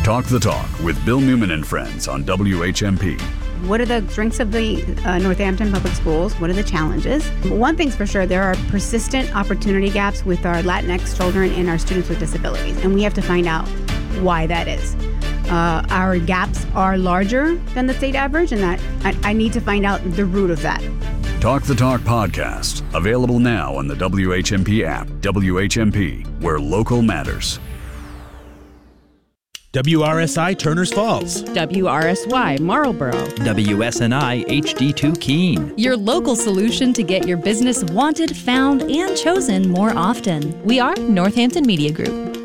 Talk the Talk with Bill Newman and Friends on WHMP. What are the strengths of the Northampton Public Schools? What are the challenges? One thing's for sure, there are persistent opportunity gaps with our Latinx children and our students with disabilities, and we have to find out why that is. Our gaps are larger than the state average, and that I need to find out the root of that. Talk the Talk podcast, available now on the WHMP app. WHMP, where local matters. WRSI Turners Falls, WRSY Marlboro, WSNI HD2 Keene. Your local solution to get your business wanted, found, and chosen more often. We are Northampton Media Group.